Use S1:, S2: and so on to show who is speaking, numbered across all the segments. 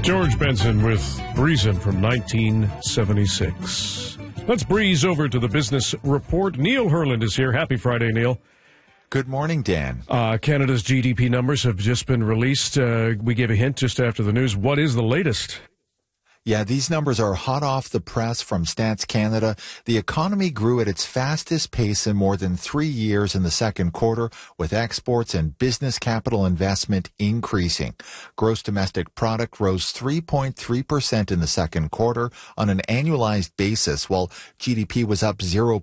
S1: George Benson with Breezin' from 1976. Let's breeze over to the business report. Neil Herland is here. Happy Friday, Neil.
S2: Good morning, Dan.
S1: Canada's GDP numbers have just been released. We gave a hint just after the news. What is the latest?
S2: Yeah, these numbers are hot off the press from Stats Canada. The economy grew at its fastest pace in more than 3 years in the second quarter, with exports and business capital investment increasing. Gross domestic product rose 3.3% in the second quarter on an annualized basis, while GDP was up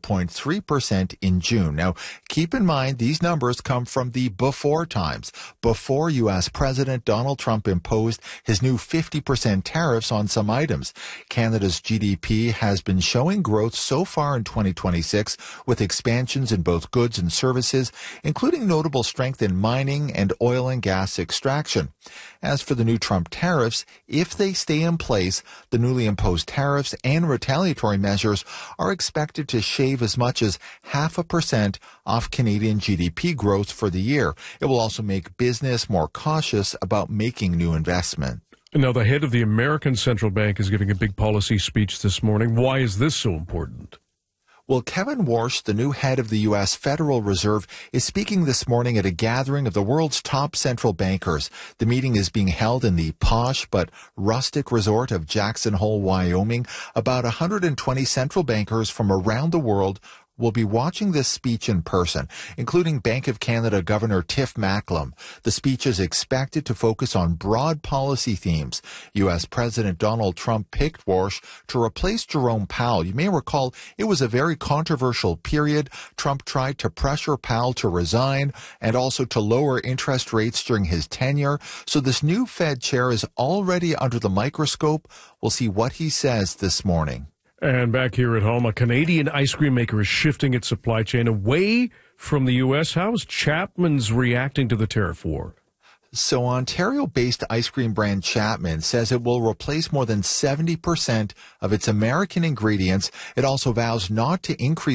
S2: 0.3% in June. Now, keep in mind, these numbers come from the before times, before U.S. President Donald Trump imposed his new 50% tariffs on some items. Canada's GDP has been showing growth so far in 2026, with expansions in both goods and services, including notable strength in mining and oil and gas extraction. As for the new Trump tariffs, if they stay in place, the newly imposed tariffs and retaliatory measures are expected to shave as much as 0.5% off Canadian GDP growth for the year. It will also make business more cautious about making new investment.
S1: Now, the head of the American Central Bank is giving a big policy speech this morning. Why is this so important?
S2: Well, Kevin Warsh, the new head of the U.S. Federal Reserve, is speaking this morning at a gathering of the world's top central bankers. The meeting is being held in the posh but rustic resort of Jackson Hole, Wyoming. About 120 central bankers from around the world will be watching this speech in person, including Bank of Canada Governor Tiff Macklem. The speech is expected to focus on broad policy themes. U.S. President Donald Trump picked Warsh to replace Jerome Powell. You may recall it was a very controversial period. Trump tried to pressure Powell to resign and also to lower interest rates during his tenure. So this new Fed chair is already under the microscope. We'll see what he says this morning.
S1: And back here at home, a Canadian ice cream maker is shifting its supply chain away from the U.S. How's Chapman's reacting to the tariff war?
S2: So Ontario-based ice cream brand Chapman says it will replace more than 70% of its American ingredients. It also vows not to increase